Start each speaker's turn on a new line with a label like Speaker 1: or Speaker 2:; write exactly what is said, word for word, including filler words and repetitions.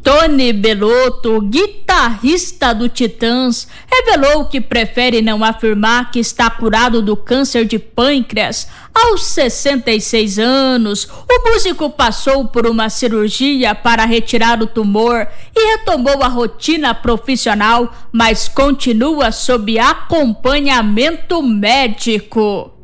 Speaker 1: Tony Bellotto, guitarrista do Titãs, revelou que prefere não afirmar que está curado do câncer de pâncreas. Aos sessenta e seis anos, o músico passou por uma cirurgia para retirar o tumor e retomou a rotina profissional, mas continua sob acompanhamento médico.